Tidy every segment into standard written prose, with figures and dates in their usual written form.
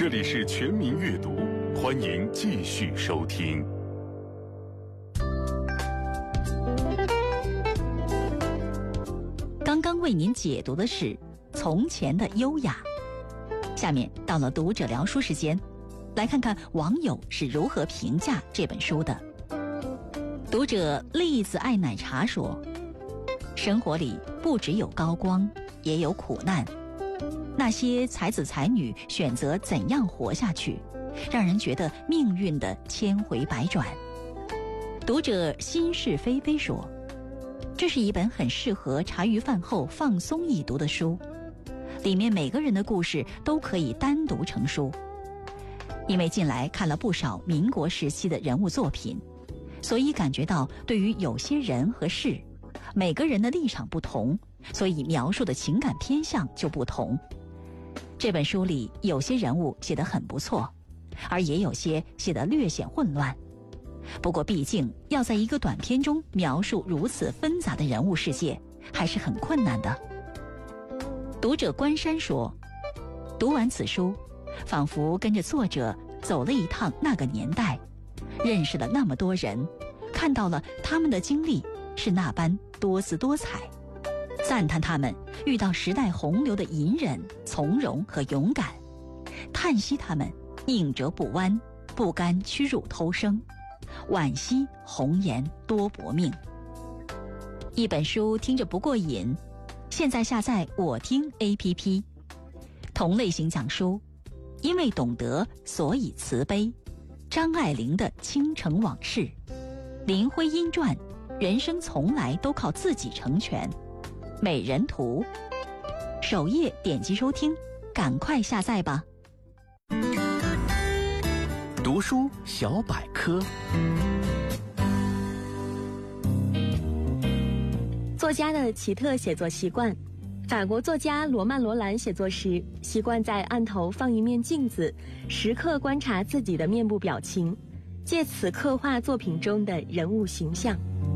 这里是全民阅读，欢迎继续收听。 刚刚为您解读的是《从前的优雅》，下面到了读者聊书时间，来看看网友是如何评价这本书的。读者栗子爱奶茶说，生活里不只有高光，也有苦难。那些才子才女选择怎样活下去，让人觉得命运的千回百转。读者心事菲菲说，这是一本很适合茶余饭后放松一读的书，里面每个人的故事都可以单独成书。因为近来看了不少民国时期的人物作品，所以感觉到对于有些人和事，每个人的立场不同，所以描述的情感偏向就不同。这本书里有些人物写得很不错，而也有些写得略显混乱。不过毕竟要在一个短篇中描述如此纷杂的人物世界，还是很困难的。读者关山说，读完此书，仿佛跟着作者走了一趟那个年代，认识了那么多人，看到了他们的经历是那般多姿多彩，赞叹他们遇到时代洪流的隐忍、从容和勇敢，叹息他们宁折不弯，不甘屈辱偷生，惋惜红颜多薄命。一本书听着不过瘾，现在下载我听 APP， 同类型讲书，因为懂得所以慈悲，张爱玲的倾城往事，林徽因传，人生从来都靠自己成全，美人图，首页点击收听，赶快下载吧。 读书小百科。 作家的奇特写作习惯。法国作家罗曼·罗兰写作时，习惯在案头放一面镜子，时刻观察自己的面部表情，借此刻画作品中的人物形象。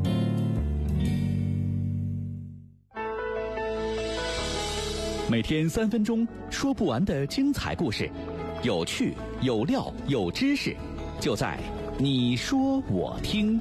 每天3分钟，说不完的精彩故事，有趣有料有知识，就在你说我听。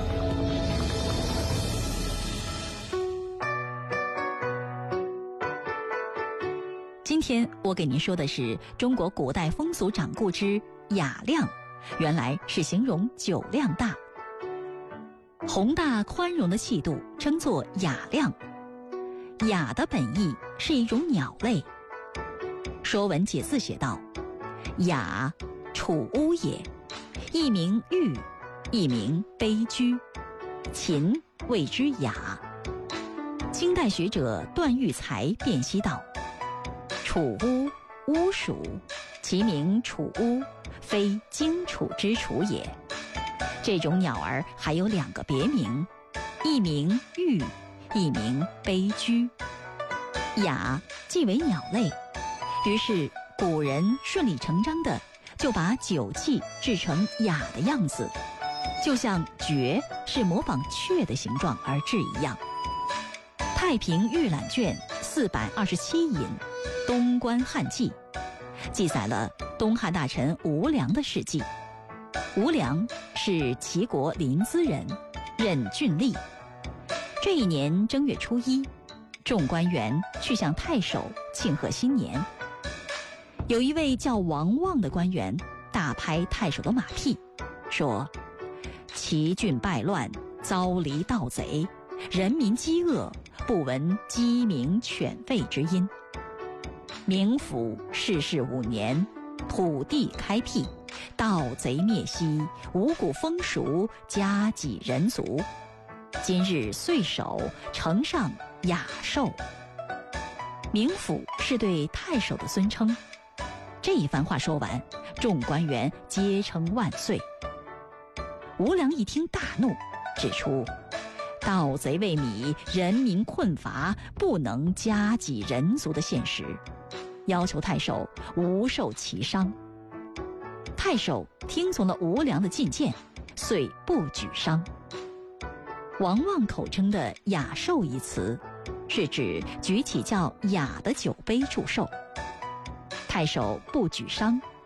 今天我给您说的是中国古代风俗掌故之雅量，原来是形容酒量大。宏大宽容的气度称作雅量。雅的本意是一种鸟类。说文解字写道，雅，楚乌也，一名玉，一名悲居，秦谓之雅。清代学者段玉裁辨析道，楚乌，乌鼠，其名楚乌，非荆楚之楚也。这种鸟儿还有2个别名，一名玉，一名悲居。雅即为鸟类，于是古人顺理成章地就把酒器制成雅的样子，就像爵是模仿雀的形状而制一样。太平御览卷427引东关汉记，记载了东汉大臣吴良的事迹。吴良是齐国临淄人，任郡吏。这一年正月初1，众官员去向太守庆贺新年。有一位叫王望的官员大拍太守的马屁，说齐郡败乱，遭离盗贼，人民饥饿，不闻鸡鸣犬吠之音。冥府世事5年，土地开辟，盗贼灭息，五谷丰熟，家己人足。今日岁首，呈上雅寿。冥府是对太守的尊称。这一番话说完，众官员皆称万岁。吴良一听大怒，指出盗贼为米，人民困乏，不能家己人足的现实，要求太守无受其伤。太守听从了吴良的进谏，遂不举伤。王望口称的雅寿一词，是指举起叫雅的酒杯祝寿。太守不举伤，